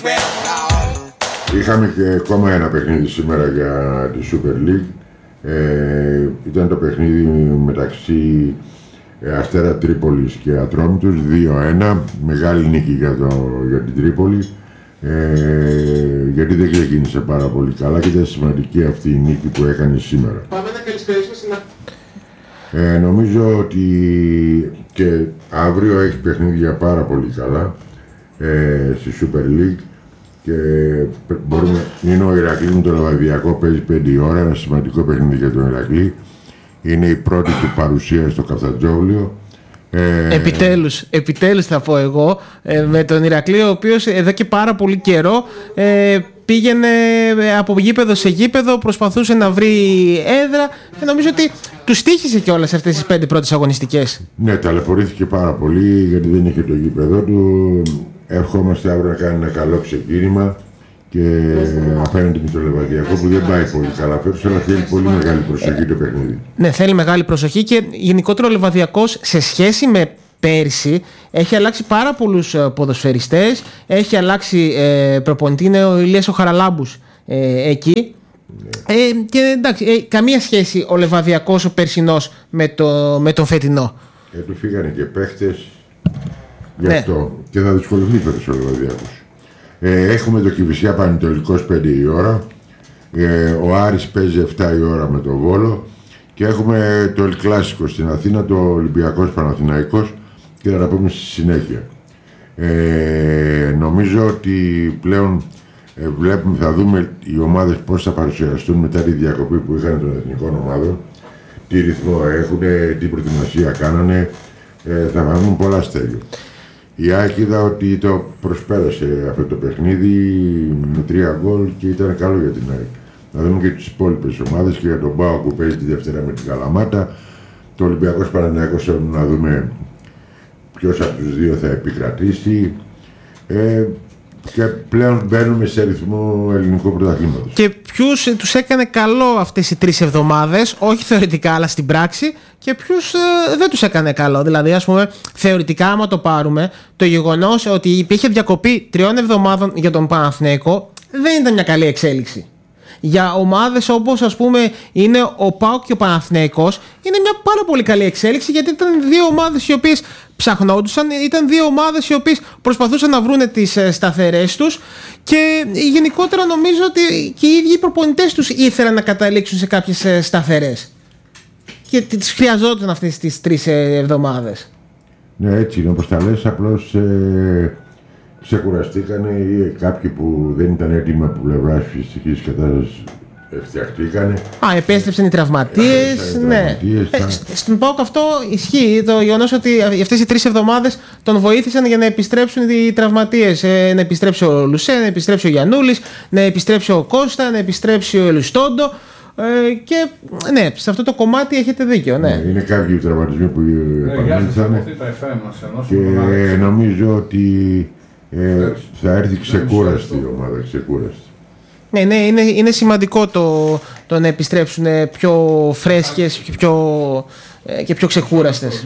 Είχαμε και ακόμα ένα παιχνίδι σήμερα για τη Super League. Ήταν το παιχνίδι μεταξύ Αστέρα Τρίπολης και Ατρόμητος, 2-1, μεγάλη νίκη για την Τρίπολη, γιατί δεν ξεκίνησε πάρα πολύ καλά και ήταν σημαντική αυτή η νίκη που έκανε σήμερα. Πάμε να καλησπέρισουμε νομίζω ότι και αύριο έχει παιχνίδια πάρα πολύ καλά στη Super League και είναι ο Ηρακλής με το Λεβαδιακό, παίζει 5 η ώρα, ένα σημαντικό παιχνίδι για τον Ηρακλή. Είναι η πρώτη του παρουσία στο Καφτατζόβλιο. Επιτέλους θα πω εγώ, με τον Ηρακλή, ο οποίος εδώ και πάρα πολύ καιρό πήγαινε από γήπεδο σε γήπεδο, προσπαθούσε να βρει έδρα και νομίζω ότι του στοίχησε κιόλας αυτές τις 5 πρώτες αγωνιστικές. Ναι, ταλαιπωρήθηκε πάρα πολύ γιατί δεν είχε το γήπεδο του. Ευχόμαστε αύριο να κάνει ένα καλό ξεκίνημα και απέναντι με το Λεβαδιακό που δεν πάει πολύ καλά φέτος, αλλά θέλει πολύ μεγάλη προσοχή το παιχνίδι. Ναι, θέλει μεγάλη προσοχή και γενικότερα ο Λεβαδιακός σε σχέση με πέρσι έχει αλλάξει πάρα πολλούς ποδοσφαιριστές, έχει αλλάξει προπονητή, είναι ο Ηλίας ο Χαραλάμπους εκεί. Ναι. Και εντάξει, καμία σχέση ο Λεβαδιακός ο περσινός με τον φετινό. Του φύγανε και παίχτες γι' αυτό και θα δυσκολευτεί φέτος ο Λεβαδιακός. Έχουμε το Κηφισιά Πανετολικός 5 η ώρα, ο Άρης παίζει 7 η ώρα με το Βόλο και έχουμε το Ελκλάσικο στην Αθήνα, το Ολυμπιακός Παναθηναϊκός και θα τα πούμε στη συνέχεια. Νομίζω ότι πλέον θα δούμε οι ομάδες πώς θα παρουσιαστούν μετά τη διακοπή που είχαν των εθνικών ομάδων, τι ρυθμό έχουν, τι προετοιμασία κάνανε, θα βάλουν πολλά αστέρια. Η ΑΕΚ είδα ότι το προσπέρασε αυτό το παιχνίδι με 3 γκολ και ήταν καλό για την ΑΕΚ. Να δούμε και τις υπόλοιπες ομάδες και για τον ΠΑΟΚ που παίζει τη Δευτέρα με την Καλαμάτα. Το Ολυμπιακός Παναθηναϊκός να δούμε ποιος από τους δύο θα επικρατήσει. Και πλέον μπαίνουμε σε ρυθμό ελληνικού πρωταθλήματος. Και ποιους τους έκανε καλό αυτές οι 3 εβδομάδες, όχι θεωρητικά αλλά στην πράξη, και ποιους δεν τους έκανε καλό. Δηλαδή, ας πούμε, θεωρητικά, άμα το πάρουμε, το γεγονός ότι υπήρχε διακοπή 3 εβδομάδων για τον Παναθηναϊκό δεν ήταν μια καλή εξέλιξη. Για ομάδες όπως, ας πούμε, είναι ο ΠΑΟΚ και ο Παναθηναϊκός, είναι μια πάρα πολύ καλή εξέλιξη, γιατί ήταν 2 ομάδες οι οποίες ψαχνόντουσαν, ήταν 2 ομάδες οι οποίες προσπαθούσαν να βρούνε τις σταθερές τους και γενικότερα νομίζω ότι και οι ίδιοι οι προπονητές τους ήθελαν να καταλήξουν σε κάποιες σταθερές και τις χρειαζόταν αυτές τις 3 εβδομάδες. Ναι, έτσι είναι όπως τα λες, απλώς ξεκουραστήκανε ή κάποιοι που δεν ήταν έτοιμοι από πλευράς φυσικής κατάστασης φτιαχτήκανε. Επέστρεψαν οι τραυματίες. Ναι. Στον ΠΑΟΚ αυτό ισχύει. Το γεγονός ότι αυτές οι 3 εβδομάδες τον βοήθησαν για να επιστρέψουν οι τραυματίες. Να επιστρέψει ο Λουσέ, να επιστρέψει ο Γιαννούλης, να επιστρέψει ο Κώστα, να επιστρέψει ο Ελουστόντο. Και ναι, σε αυτό το κομμάτι έχετε δίκιο. Ναι. Είναι κάποιοι τραυματισμοί που επανήλθαν και νομίζω ότι θα έρθει ξεκούραστη η ομάδα, ξεκούραστη. Ναι, είναι σημαντικό το να επιστρέψουν πιο φρέσκες και πιο ξεκούραστες.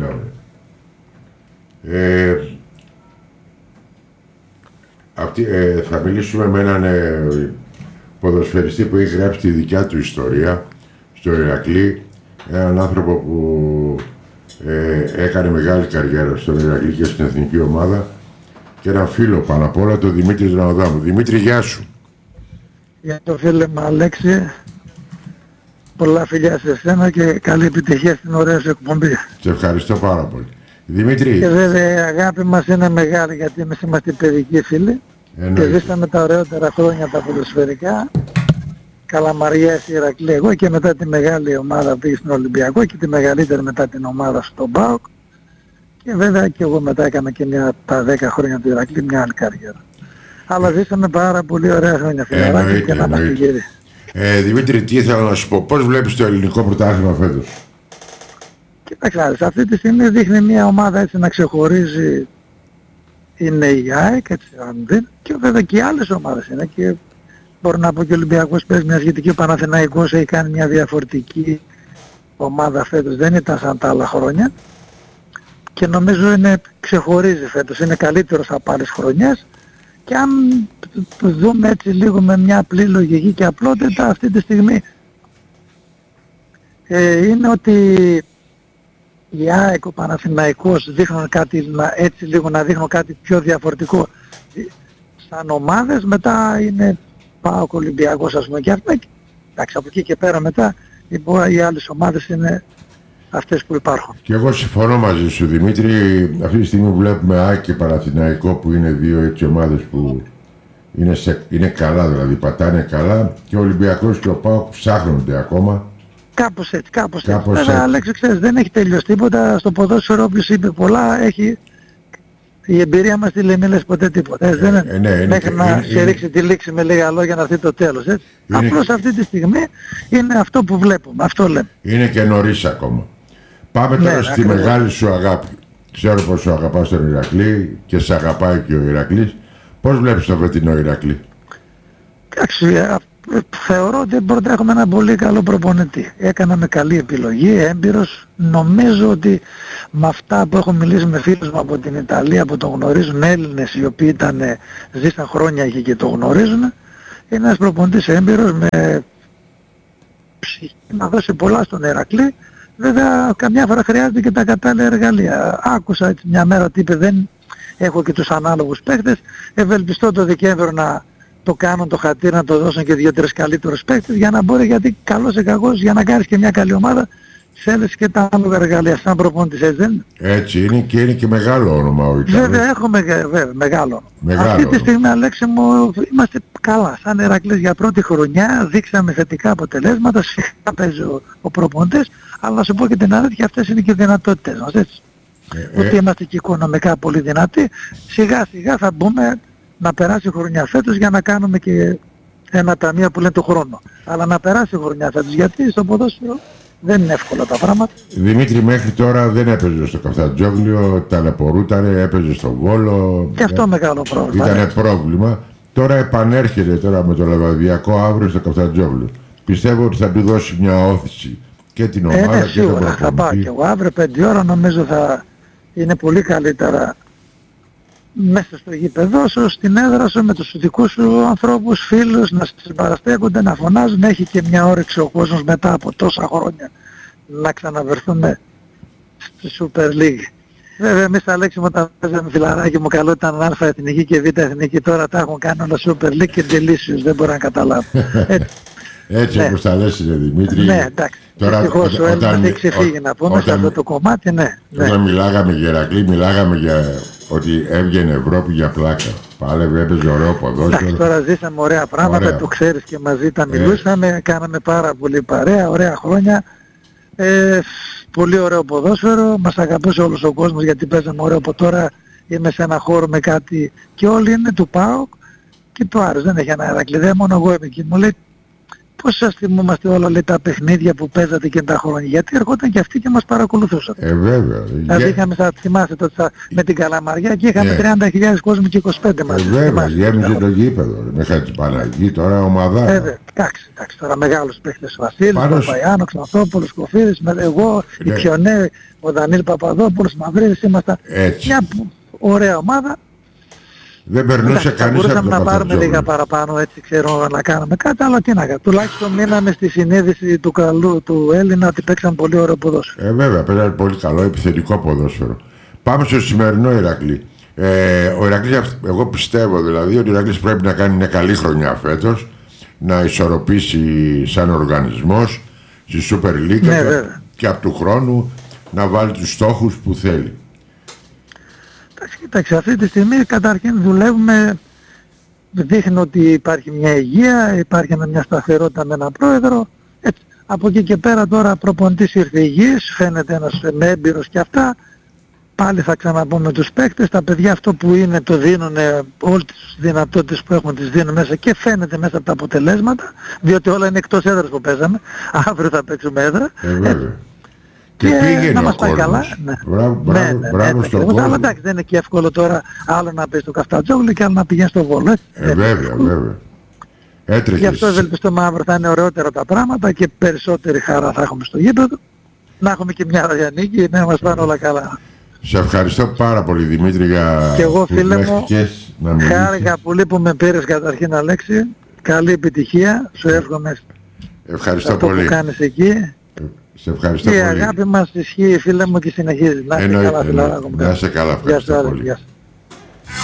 Θα μιλήσουμε με έναν ποδοσφαιριστή που έχει γράψει τη δικιά του ιστορία στο Ηρακλή, έναν άνθρωπο που έκανε μεγάλη καριέρα στον Ηρακλή και στην εθνική ομάδα και έναν φίλο πάνω απ' όλα, τον Δημήτρη Ρανοδάμου. Δημήτρη, γεια σου. Για το φίλε μου Αλέξη, πολλά φιλιά σε εσένα και καλή επιτυχία στην ωραία σου εκπομπή. Σε ευχαριστώ πάρα πολύ. Δημήτρη. Και βέβαια η αγάπη μας είναι μεγάλη, γιατί εμείς είμαστε παιδικοί φίλοι και ζήσαμε τα ωραιότερα χρόνια τα ποδοσφαιρικά. Καλαμαριές, Ηρακλή, εγώ και μετά τη μεγάλη ομάδα πήγε στην Ολυμπιακό και τη μεγαλύτερη μετά την ομάδα στον ΠΑΟΚ. Και βέβαια και εγώ μετά έκανα και τα 10 χρόνια του Ηρακλή μια άλλη καριέρα. Αλλά ζήσαμε πάρα πολύ ωραία χρόνια φιλαράκια και να είμαστε γύρι. Δημήτρη, τι ήθελα να σου πω, πώς βλέπεις το ελληνικό πρωτάθλημα φέτος? Κοιτάξτε, αυτή τη στιγμή δείχνει μια ομάδα έτσι να ξεχωρίζει. Είναι η ΑΕΚ, έτσι αν δει, και βέβαια και οι άλλες ομάδες είναι. Και μπορώ να πω και ο Ολυμπιακός παίζει μια σχετική, ο Παναθηναϊκός έχει κάνει μια διαφορετική ομάδα φέτος, δεν ήταν σαν τα άλλα χρόνια. Και νομίζω ξεχωρίζει φέτος, είναι καλύτερος από άλλες χρονιές Και αν το δούμε έτσι λίγο με μια απλή λογική και απλότητα αυτή τη στιγμή, είναι ότι η ΑΕΚ, ο Παναθηναϊκός δείχνουν κάτι, έτσι λίγο να δείχνουν κάτι πιο διαφορετικό σαν ομάδες. Μετά είναι ΠΑΟΚ, Ολυμπιακός ας πούμε και αυτά. Εντάξει, από εκεί και πέρα μετά οι άλλες ομάδες είναι αυτές που υπάρχουν. Και εγώ συμφωνώ μαζί σου, Δημήτρη. Αυτή τη στιγμή βλέπουμε ΑΕΚ και Παναθηναϊκό που είναι δύο έτσι ομάδες που είναι καλά, δηλαδή πατάνε καλά, και ο Ολυμπιακός και ο ΠΑΟΚ ψάχνονται ακόμα. Κάπως έτσι. Βέβαια, Αλέξη, ξέρεις, δεν έχει τελειώσει τίποτα. Στο ποδόσφαιρο όποιος είπε πολλά, η εμπειρία μας δεν λες ποτέ τίποτα. Μέχρι να σε ρίξει τη λήξη με λίγα λόγια να έρθει το τέλος. Έτσι. Απλώς αυτή τη στιγμή είναι αυτό που βλέπουμε. Αυτό λέμε. Είναι και νωρίς ακόμα. Πάμε τώρα στη μεγάλη σου αγάπη. Ξέρω πως σου αγαπάς τον Ηρακλή και σε αγαπάει και ο Ηρακλής. Πώς βλέπεις το φετινό Ηρακλή? Εντάξει, θεωρώ ότι πρώτα έχουμε ένα πολύ καλό προπονητή. Έκαναμε καλή επιλογή, έμπειρος. Νομίζω ότι με αυτά που έχω μιλήσει με φίλους μου από την Ιταλία που τον γνωρίζουν, Έλληνες οι οποίοι ζήσαν χρόνια εκεί και το γνωρίζουν, είναι ένας προπονητής έμπειρος με ψυχή να δώσει πολλά στον Ηρακλή. Βέβαια καμιά φορά χρειάζεται και τα κατάλληλα εργαλεία. Άκουσα έτσι μια μέρα ότι είπε δεν έχω και τους ανάλογους παίκτες, ευελπιστώ το Δεκέμβριο να το κάνουν το χατήρι, να το δώσουν και 2-3 καλύτερους παίκτες για να μπορεί, γιατί καλός ή κακός για να κάνεις και μια καλή ομάδα θέλεις και τα άλλα εργαλεία σαν προπονητής, έτσι δεν είναι? Έτσι είναι, και είναι και μεγάλο όνομα ο Ιταλός. Βέβαια έχουμε μεγάλο όνομα. Αυτή τη στιγμή, Αλέξη μου, είμαστε καλά σαν Ηρακλής για πρώτη χρονιά, δείξαμε θετικά αποτελέσματα, συχνά παίζει ο προπονητής, αλλά να σου πω και την αλήθεια, αυτές είναι και οι δυνατότητες μας, έτσι. Ότι είμαστε και οικονομικά πολύ δυνατοί, σιγά σιγά θα μπούμε να περάσει η χρονιά φέτος για να κάνουμε και ένα ταμείο που λένε το χρόνο. Αλλά να περάσει η χρονιά φέτος, γιατί στο ποδόσφαιρο δεν είναι εύκολα τα πράγματα. Δημήτρη, μέχρι τώρα δεν έπαιζε στο Καφτατζόγλιο, ταλαιπωρούτανε, έπαιζε στο Βόλο. Και αυτό μεγάλο πρόβλημα. Ήτανε πρόβλημα. Τώρα επανέρχεται τώρα με το Λεβαδιακό αύριο στο Καφτατζόγλιο. Πιστεύω ότι θα του δώσει μια όθηση και την ομάδα και τον προπονητή. Θα πάω και εγώ αύριο 5 ώρα, νομίζω θα είναι πολύ καλύτερα μέσα στο γήπεδο σου, στην έδρα σου, με τους δικούς σου ανθρώπους, φίλους, να συμπαραστέκονται, να φωνάζουν. Έχει και μια όρεξη ο κόσμος μετά από τόσα χρόνια να ξαναβερθούμε στη Super League. Βέβαια εμείς, Αλέξη μου, όταν παίζαμε φιλαράκι μου, καλό ήταν Α εθνική και Β εθνική, τώρα τα έχουν κάνει όλα Super League και delicious, δεν μπορώ να καταλάβω. Έτσι όπως τα λες, Δημήτρη. Ναι, εντάξει. Δυστυχώς ο Έλληνας έχει ξεφύγει να πούμε σε αυτό το κομμάτι, ναι. Όταν μιλάγαμε για Ηρακλή, μιλάγαμε για ότι έβγαινε Ευρώπη για πλάκα. Πάλευε, έπαιζε ωραίο ποδόσφαιρο. Εντάξει, τώρα ζήσαμε ωραία πράγματα, το ξέρεις, και μαζί τα μιλούσαμε, κάναμε πάρα πολύ παρέα, ωραία χρόνια. Πολύ ωραίο ποδόσφαιρο, μας αγαπούσε όλος ο κόσμος γιατί παίζαμε ωραίο. Από τώρα είμαι σε ένα χώρο με κάτι και όλοι είναι του ΠΑΟΚ και του Άρης, δεν έχει ένα Ηρακλή, μόνο εγώ είμαι εκεί. Μου λέει, πώς σας θυμούμαστε όλα, λέει, τα παιχνίδια που παίζατε και τα χρόνια? Γιατί έρχονταν και αυτοί και μας παρακολουθούσαν. Βέβαια. Δηλαδή είχαμε, θα θυμάστε τότε με την Καλαμαριά και είχαμε 30.000 κόσμοι και 25 μαζί. Βέβαια, γέμιζε το γήπεδο. Με Χατζηπαναγή, τώρα ομάδα. Εντάξει, τώρα μεγάλους παίχτες, Βασίλης, Παπαϊάνο, Ξανθόπουλος, Κοφίδης, εγώ, οι πιο νέοι, ο Δανίλ Παπαδόπουλος, Μαυρίδης, ήμασταν μια ωραία ομάδα. Δεν περνούσε κανείς. Μπορούσαμε να πάρουμε λίγα παραπάνω, έτσι ξέρω, να κάνουμε κάτι, αλλά τι να κάνουμε. Τουλάχιστον μείναμε στη συνείδηση του καλού του Έλληνα ότι παίξαν πολύ ωραίο ποδόσφαιρο. Βέβαια, παίζανε πολύ καλό επιθετικό ποδόσφαιρο. Πάμε στο σημερινό Ηρακλή. Ο Ηρακλής, εγώ πιστεύω δηλαδή ότι ο Ηρακλής πρέπει να κάνει μια καλή χρονιά φέτος, να ισορροπήσει σαν οργανισμός στη Super League και από του χρόνου να βάλει τους στόχους που θέλει. Κοίταξε, αυτή τη στιγμή καταρχήν δουλεύουμε, δείχνει ότι υπάρχει μια υγεία, υπάρχει μια σταθερότητα με έναν πρόεδρο. Έτσι, από εκεί και πέρα τώρα προπονητής ήρθε υγιής, φαίνεται ένας έμπειρος και αυτά. Πάλι θα ξαναπούμε τους παίκτες, τα παιδιά αυτό που είναι το δίνουν, όλες τις δυνατότητες που έχουν τις δίνουν μέσα και φαίνεται μέσα από τα αποτελέσματα, διότι όλα είναι εκτός έδρας που παίζαμε, αύριο θα παίξουμε έδρα. Και πήγαινε να ο κόσμος. Καλά. Μπράβο στον κόσμο. Αλλά εντάξει, δεν είναι και εύκολο τώρα άλλο να πει στο Καφτατζόγλιο και άλλο να πηγαίνει στο Βόλο. Βέβαια. Έτρεχες. Γι' αυτό ευελπιστούμε αύριο θα είναι ωραιότερα τα πράγματα και περισσότερη χαρά θα έχουμε στο γήπεδο. Να έχουμε και μια νίκη, να μας πάνε όλα καλά. Σε ευχαριστώ πάρα πολύ, Δημήτρη, για και εγώ, φίλε μου, χάρηκα πολύ που με πήρες καταρχήν, Αλέξη. Καλή επιτυχία, σου εύχομαι. Ευχαριστώ πολύ. Που κάνεις εκεί. Σε ευχαριστώ και πολύ. Η αγάπη μας ισχύει, φίλε μου, και συνεχίζει. Να είσαι καλά, να είσαι καλά, ευχαριστώ πολύ.